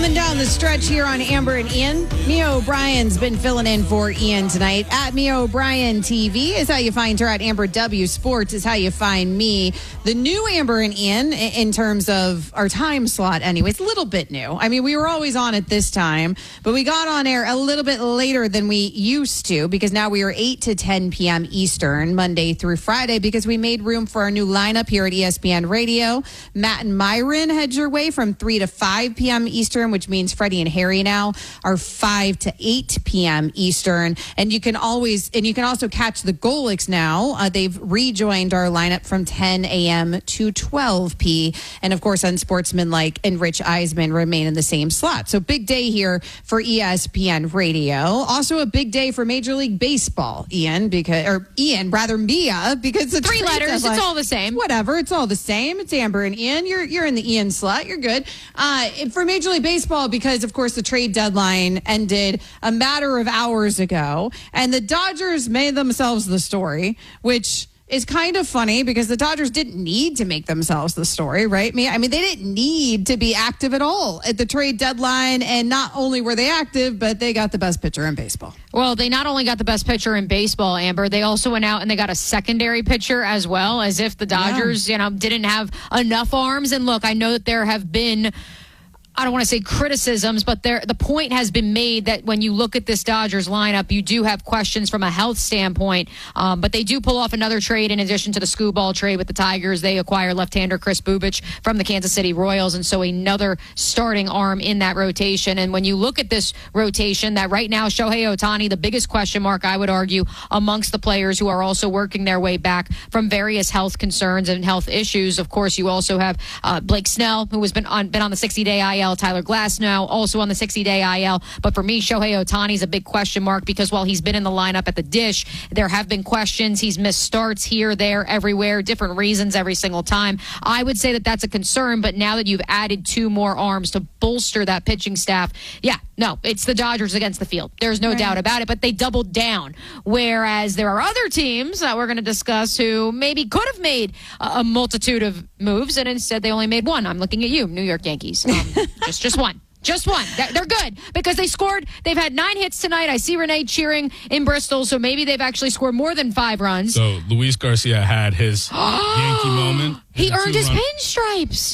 Coming down the stretch here on Amber and Ian. Mia O'Brien's been filling in for Ian tonight. At Mia O'Brien TV is how you find her. At Amber W Sports is how you find me. The new Amber and Ian, in terms of our time slot anyway, it's a little bit new. I mean, we were always on at this time, but we got on air a little bit later than we used to because now we are 8 to 10 p.m. Eastern, Monday through Friday, because we made room for our new lineup here at ESPN Radio. Matt and Myron head your way from 3 to 5 p.m. Eastern, which means Freddie and Harry now are 5 to 8 p.m. Eastern. And you can also catch the Golics now. They've rejoined our lineup from 10 a.m. to 12 p. And of course, Unsportsmanlike and Rich Eisman remain in the same slot. So big day here for ESPN Radio. Also a big day for Major League Baseball, Mia, because it's 3 letters. It's all the same. Whatever. It's all the same. It's Amber and Ian. You're in the Ian slot. You're good. For Major League Baseball, because of course the trade deadline ended a matter of hours ago, and the Dodgers made themselves the story, which is kind of funny because the Dodgers didn't need to make themselves the story, right? I mean, they didn't need to be active at all at the trade deadline, and not only were they active, but they got the best pitcher in baseball. Well, they not only got the best pitcher in baseball, Amber, they also went out and they got a secondary pitcher as well, as if the Dodgers, didn't have enough arms. And look, I know that there have been, I don't want to say criticisms, but the point has been made that when you look at this Dodgers lineup, you do have questions from a health standpoint. But they do pull off another trade in addition to the Skubal trade with the Tigers. They acquire left-hander Chris Bubich from the Kansas City Royals, and so another starting arm in that rotation. And when you look at this rotation, that right now Shohei Ohtani, the biggest question mark, I would argue, amongst the players who are also working their way back from various health concerns and health issues. Of course, you also have Blake Snell, who has been on the 60-day IL. Tyler Glasnow also on the 60-day IL. But for me, Shohei Ohtani is a big question mark because while he's been in the lineup at the Dish, there have been questions. He's missed starts here, there, everywhere, different reasons every single time. I would say that that's a concern, but now that you've added 2 more arms to bolster that pitching staff, it's the Dodgers against the field. There's no doubt about it, but they doubled down. Whereas there are other teams that we're going to discuss who maybe could have made a multitude of moves, and instead they only made one. I'm looking at you, New York Yankees. Just one. Just one. They're good because they scored. They've had 9 hits tonight. I see Renee cheering in Bristol, so maybe they've actually scored more than 5 runs. So Luis Garcia had his Yankee moment. He earned his pinstripes.